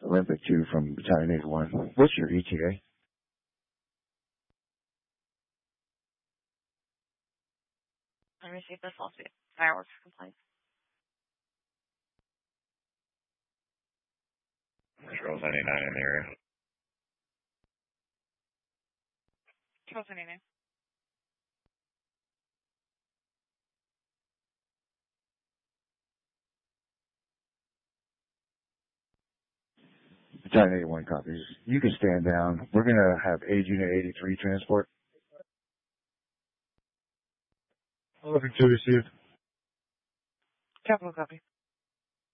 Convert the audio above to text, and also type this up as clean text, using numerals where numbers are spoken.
Olympic 2 from Battalion 81. What's your ETA? Let me see if this will be fireworks complaints. Charles 99 in the area. Charles 99. Battalion 81 copies. You can stand down. We're going to have Aid Unit 83 transport. Olympic 2 received. Capital copy.